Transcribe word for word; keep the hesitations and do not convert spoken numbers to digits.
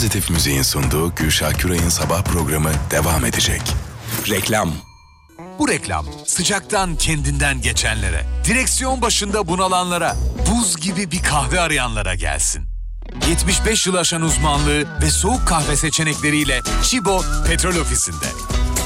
Pozitif Müziğin sunduğu Gülşah Küray'ın sabah programı devam edecek. Reklam. Bu reklam sıcaktan kendinden geçenlere, direksiyon başında bunalanlara, buz gibi bir kahve arayanlara gelsin. yetmiş beş yıl aşan uzmanlığı ve soğuk kahve seçenekleriyle Chibo Petrol Ofisi'nde.